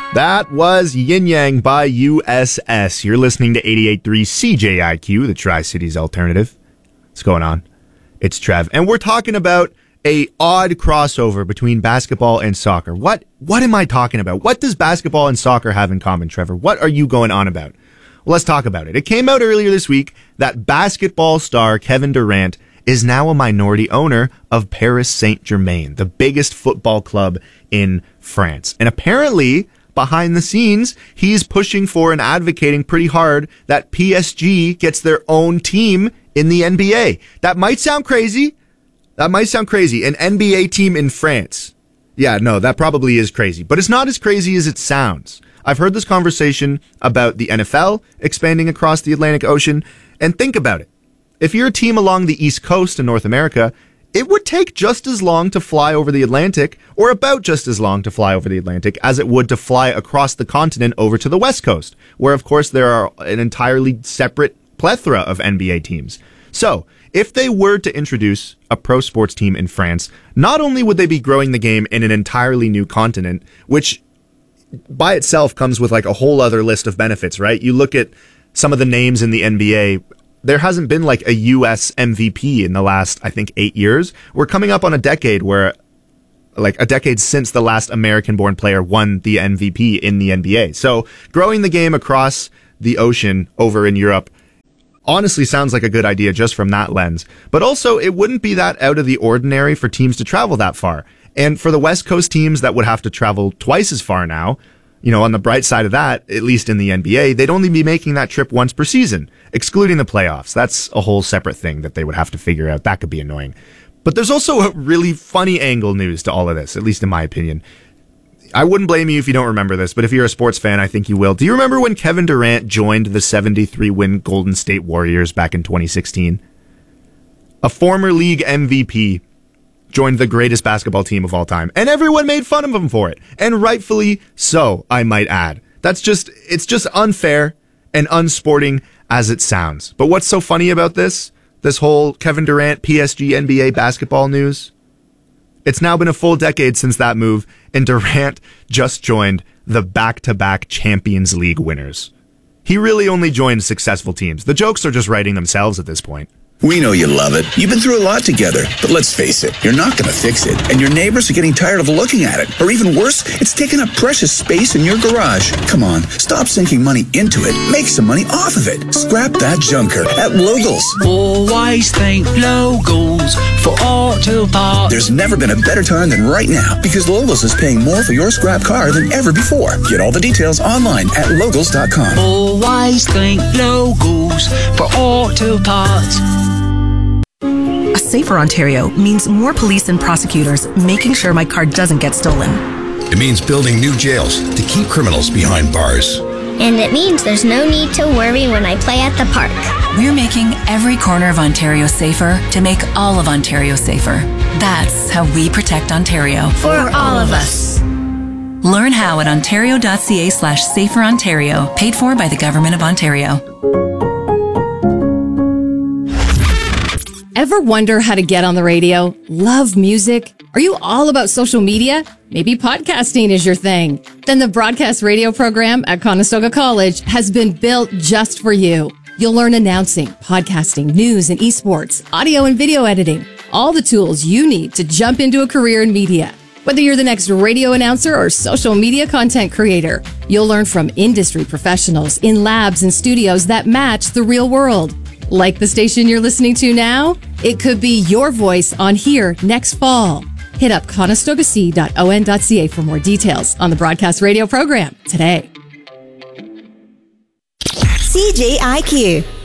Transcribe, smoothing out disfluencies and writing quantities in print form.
That was Yin Yang by USS. You're listening to 88.3 CJIQ, the Tri-Cities alternative. What's going on? It's Trev. And we're talking about a odd crossover between basketball and soccer. What am I talking about? What does basketball and soccer have in common, Trevor? What are you going on about? Well, let's talk about it. It came out earlier this week that basketball star Kevin Durant is now a minority owner of Paris Saint-Germain, the biggest football club in France. And apparently, behind the scenes, he's pushing for and advocating pretty hard that PSG gets their own team in the NBA. That might sound crazy. An NBA team in France. Yeah, no, that probably is crazy. But it's not as crazy as it sounds. I've heard this conversation about the NFL expanding across the Atlantic Ocean. And think about it. If you're a team along the East Coast in North America, it would take just as long to fly over the Atlantic, or about just as long to fly over the Atlantic, as it would to fly across the continent over to the West Coast, where, of course, there are an entirely separate plethora of NBA teams. So, if they were to introduce a pro sports team in France, not only would they be growing the game in an entirely new continent, which by itself comes with like a whole other list of benefits, right? You look at some of the names in the NBA, there hasn't been like a US MVP in the last, I think, 8 years. We're coming up on a decade since the last American-born player won the MVP in the NBA. So growing the game across the ocean over in Europe honestly sounds like a good idea just from that lens. But also, it wouldn't be that out of the ordinary for teams to travel that far. And for the West Coast teams that would have to travel twice as far now, you know, on the bright side of that, at least in the NBA, they'd only be making that trip once per season, excluding the playoffs. That's a whole separate thing that they would have to figure out. That could be annoying. But there's also a really funny angle news to all of this, at least in my opinion. I wouldn't blame you if you don't remember this, but if you're a sports fan, I think you will. Do you remember when Kevin Durant joined the 73-win Golden State Warriors back in 2016? A former league MVP joined the greatest basketball team of all time, and everyone made fun of him for it, and rightfully so, I might add. It's just unfair and unsporting as it sounds. But what's so funny about this whole Kevin Durant PSG NBA basketball news? It's now been a full decade since that move, and Durant just joined the back-to-back Champions League winners. He really only joined successful teams. The jokes are just writing themselves at this point. We know you love it. You've been through a lot together, but let's face it, you're not going to fix it. And your neighbors are getting tired of looking at it. Or even worse, it's taking up precious space in your garage. Come on, stop sinking money into it. Make some money off of it. Scrap that junker at Logos. Always think Logos for auto parts. There's never been a better time than right now because Logos is paying more for your scrap car than ever before. Get all the details online at Logos.com. Always think Logos for auto parts. A safer Ontario means more police and prosecutors making sure my car doesn't get stolen. It means building new jails to keep criminals behind bars. And it means there's no need to worry when I play at the park. We're making every corner of Ontario safer to make all of Ontario safer. That's how we protect Ontario. For all of us. Learn how at ontario.ca/saferontario, paid for by the Government of Ontario. Ever wonder how to get on the radio? Love music? Are you all about social media? Maybe podcasting is your thing. Then the broadcast radio program at Conestoga College has been built just for you. You'll learn announcing, podcasting, news and esports, audio and video editing, all the tools you need to jump into a career in media. Whether you're the next radio announcer or social media content creator, you'll learn from industry professionals in labs and studios that match the real world. Like the station you're listening to now? It could be your voice on here next fall. Hit up conestogac.on.ca for more details on the broadcast radio program today. CJIQ